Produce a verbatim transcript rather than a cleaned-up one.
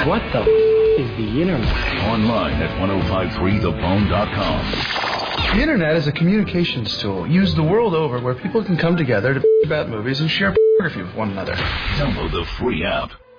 What the f- is the internet? Online at ten fifty-three the phone dot com. The internet is a communications tool used the world over where people can come together to about movies and share photography with one another. Download the free app.